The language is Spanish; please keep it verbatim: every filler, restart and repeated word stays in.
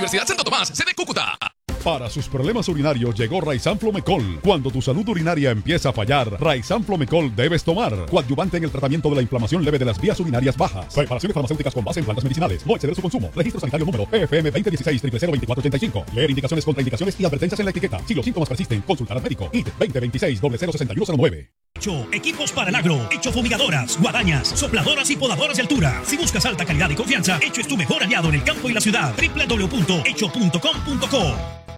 Universidad Santo Tomás, sede Cúcuta. Para sus problemas urinarios llegó Raizan Flomecol. Cuando tu salud urinaria empieza a fallar, Raizan Flomecol debes tomar. Coadyuvante en el tratamiento de la inflamación leve de las vías urinarias bajas. Preparaciones farmacéuticas con base en plantas medicinales. No exceder su consumo. Registro sanitario número P F M veinte dieciséis cero cero veinticuatro ochenta y cinco. Leer indicaciones, contraindicaciones y advertencias en la etiqueta. Si los síntomas persisten, consultar al médico. I D veinte veintiséis cero cero sesenta y uno cero nueve. Hecho, equipos para el agro, Hecho fumigadoras, guadañas, sopladoras y podadoras de altura. Si buscas alta calidad y confianza, Hecho es tu mejor aliado en el campo y la ciudad. doble u doble u doble u punto hecho punto com punto co.